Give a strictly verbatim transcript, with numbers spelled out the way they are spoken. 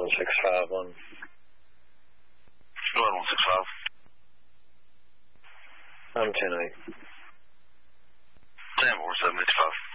one six five one. Go ahead, one six five. I'm ten eight. ten four seven eight five.